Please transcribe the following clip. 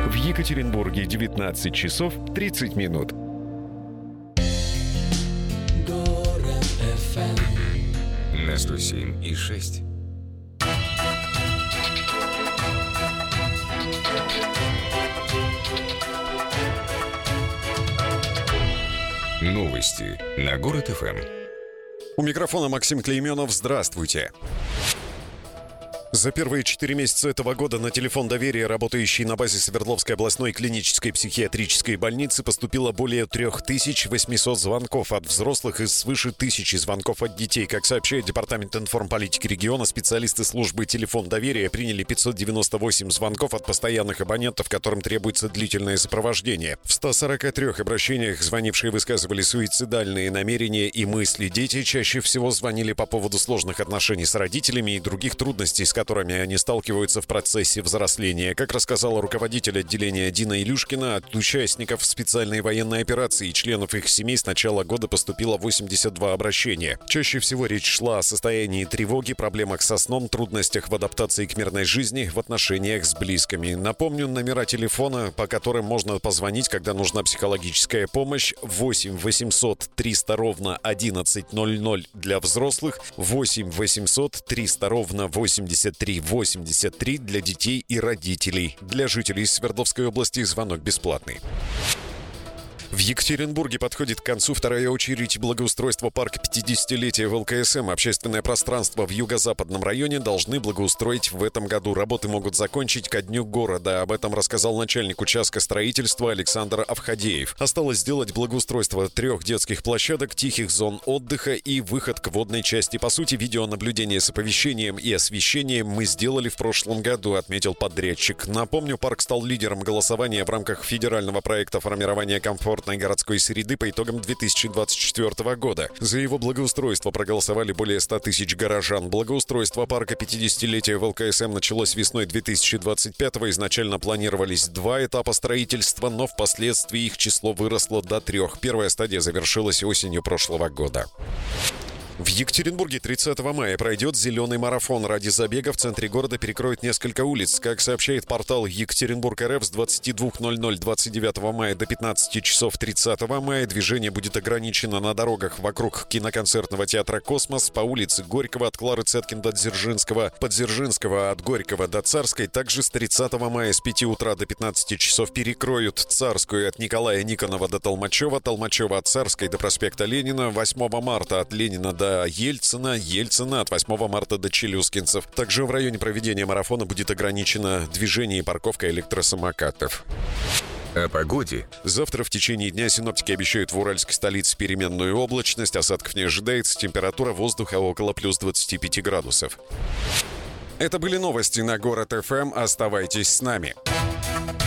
В Екатеринбурге 19 часов 30 минут. Город FM на 107,6. Новости на Город ФМ. У микрофона Максим Клейменов. Здравствуйте. За первые 4 месяца этого года на телефон доверия, работающий на базе Свердловской областной клинической психиатрической больницы, поступило более 3800 звонков от взрослых и свыше 1000 звонков от детей. Как сообщает Департамент информполитики региона, специалисты службы «Телефон доверия» приняли 598 звонков от постоянных абонентов, которым требуется длительное сопровождение. В 143 обращениях звонившие высказывали суицидальные намерения и мысли. Дети чаще всего звонили по поводу сложных отношений с родителями и других трудностей, с которыми они сталкиваются в процессе взросления. Как рассказала руководитель отделения Дина Илюшкина, от участников специальной военной операции и членов их семей с начала года поступило 82 обращения. Чаще всего речь шла о состоянии тревоги, проблемах со сном, трудностях в адаптации к мирной жизни, в отношениях с близкими. Напомню, номера телефона, по которым можно позвонить, когда нужна психологическая помощь: 8 800 300 ровно 1100 для взрослых, 8 800 300 ровно 83 для детей и родителей. Для жителей Свердловской области звонок бесплатный. В Екатеринбурге подходит к концу вторая очередь благоустройства парка 50-летия в ЛКСМ. Общественное пространство в юго-западном районе должны благоустроить в этом году. Работы могут закончить ко дню города. Об этом рассказал начальник участка строительства Александр Авхадеев. Осталось сделать благоустройство 3 детских площадок, тихих зон отдыха и выход к водной части. По сути, видеонаблюдение с оповещением и освещением мы сделали в прошлом году, отметил подрядчик. Напомню, парк стал лидером голосования в рамках федерального проекта формирования комфортной городской среды по итогам 2024 года. За его благоустройство проголосовали более 100 тысяч горожан. Благоустройство парка 50-летия в ЛКСМ началось весной 2025-го. Изначально планировались 2 этапа строительства, но впоследствии их число выросло до 3. Первая стадия завершилась осенью прошлого года. В Екатеринбурге 30 мая пройдет зеленый марафон. Ради забега в центре города перекроют несколько улиц. Как сообщает портал Екатеринбург.РФ, с 22:00 29 мая до 15 часов 30 мая движение будет ограничено на дорогах вокруг киноконцертного театра «Космос», по улице Горького от Клары Цеткин до Дзержинского, по Дзержинского от Горького до Царской. Также с 30 мая с 5 утра до 15 часов перекроют Царскую от Николая Никонова до Толмачева, Толмачева от Царской до проспекта Ленина, 8 марта от Ленина до Ельцина, Ельцина от 8 марта до Челюскинцев. Также в районе проведения марафона будет ограничено движение и парковка электросамокатов. О погоде. Завтра в течение дня синоптики обещают в уральской столице переменную облачность, осадков не ожидается, температура воздуха около плюс 25 градусов. Это были новости на Город ФМ. Оставайтесь с нами.